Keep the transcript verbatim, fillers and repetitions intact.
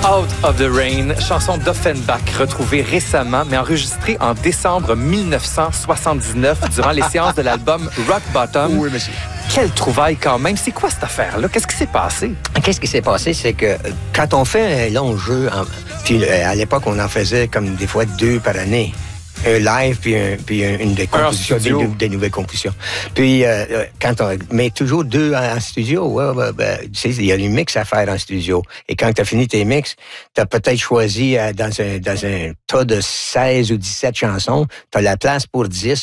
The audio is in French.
Out of the Rain, chanson d'Offenbach retrouvée récemment, mais enregistrée en décembre dix-neuf cent soixante-dix-neuf durant les séances de l'album Rock Bottom. Oui, monsieur. Quelle trouvaille quand même. C'est quoi cette affaire-là? Qu'est-ce qui s'est passé? Qu'est-ce qui s'est passé? C'est que quand on fait un long jeu, en, puis à l'époque, on en faisait comme des fois deux par année. Un live, puis, un, puis un, une des compositions, des, des nouvelles compositions. Puis, euh, quand on, mais toujours deux en, en studio. Ouais, ouais, ben, tu sais, il y a des mix à faire en studio. Et quand tu as fini tes mix, tu as peut-être choisi euh, dans, un, dans un tas de seize ou dix-sept chansons, tu as la place pour dix